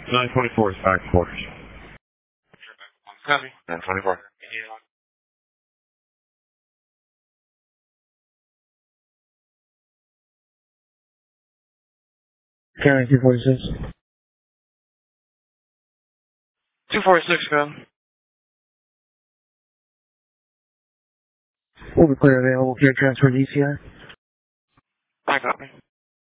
924 is back quarters. Copy. 924. Carrying 246. 246, go. Will be clear available. Care transfer DCI. I copy.